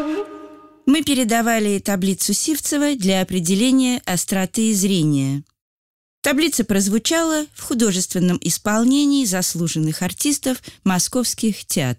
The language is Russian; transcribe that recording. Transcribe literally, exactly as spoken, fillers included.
Мы передавали таблицу Сивцева для определения остроты зрения. Таблица прозвучала в художественном исполнении заслуженных артистов московских театров.